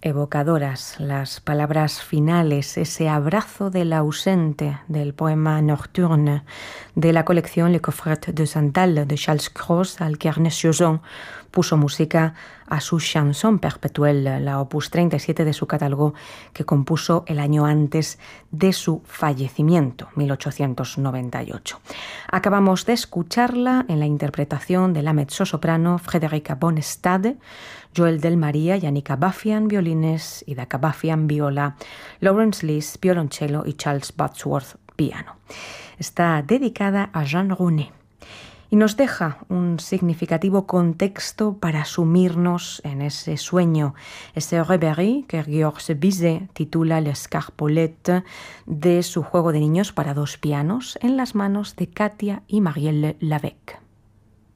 evocadoras las palabras finales, ese abrazo del ausente del poema Nocturne de la colección Le Coffret de Santal de Charles Cros, al que Ernest Chausson puso música a su Chanson perpétuelle, la opus 37 de su catálogo, que compuso el año antes de su fallecimiento, 1898. Acabamos de escucharla en la interpretación de la mezzosoprano Frederica Bonnestade, Joel Del María, Yannick Abafian, violines, Ida Kabafian, viola, Lawrence Lees, violonchelo y Charles Wadsworth, piano. Está dedicada a Jean Rounet y nos deja un significativo contexto para sumirnos en ese sueño, ese rêverie que Georges Bizet titula L'Escarpolette, de su juego de niños para dos pianos en las manos de Katia y Marielle Lavec.